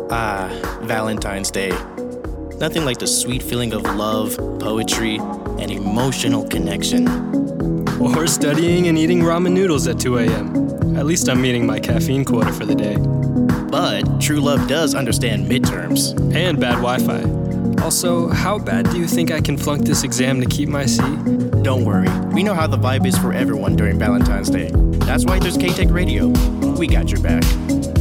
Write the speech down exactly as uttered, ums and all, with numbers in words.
Ah, Valentine's Day. Nothing like the sweet feeling of love, poetry, and emotional connection. Or studying and eating ramen noodles at two a.m. At least I'm meeting my caffeine quota for the day. But true love does understand midterms. And bad Wi-Fi. Also, how bad do you think I can flunk this exam to keep my C? Don't worry, we know how the vibe is for everyone during Valentine's Day. That's why there's K-Tech Radio. We got your back.